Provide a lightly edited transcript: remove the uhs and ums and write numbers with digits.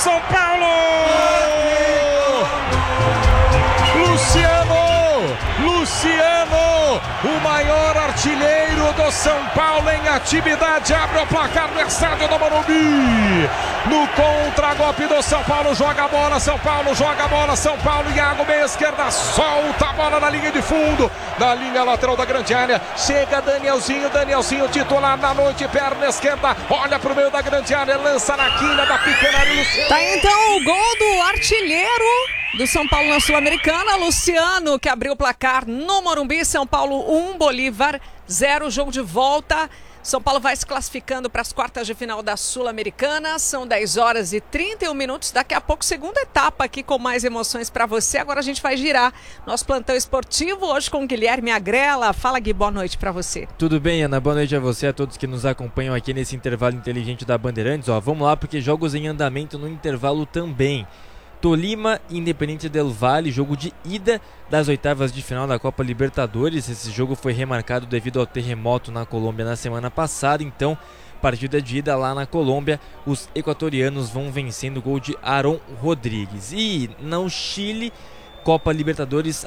São Paulo! Luciano, o maior artilheiro do São Paulo em atividade, abre o placar no estádio do Morumbi. No contragolpe do São Paulo, joga a bola, São Paulo joga a bola, São Paulo, Iago, meia esquerda, solta a bola na linha de fundo, na linha lateral da grande área, chega Danielzinho titular na noite, perna esquerda, olha pro meio da grande área, lança na quina da pequena área. Tá então o gol do artilheiro do São Paulo na Sul-Americana, Luciano, que abriu o placar no Morumbi. São Paulo 1, Bolívar 0, jogo de volta. São Paulo vai se classificando para as quartas de final da Sul-Americana. São 10 horas e 31 minutos. Daqui a pouco, segunda etapa aqui com mais emoções para você. Agora a gente vai girar nosso plantão esportivo hoje com Guilherme Agrela. Fala, Gui, boa noite para você. Tudo bem, Ana? Boa noite a você, a todos que nos acompanham aqui nesse intervalo inteligente da Bandeirantes. Vamos lá, porque jogos em andamento no intervalo também. Tolima e Independiente del Valle, jogo de ida das oitavas de final da Copa Libertadores. Esse jogo foi remarcado devido ao terremoto na Colômbia na semana passada, então partida de ida lá na Colômbia, os equatorianos vão vencendo o gol de Aaron Rodrigues. E no Chile, Copa Libertadores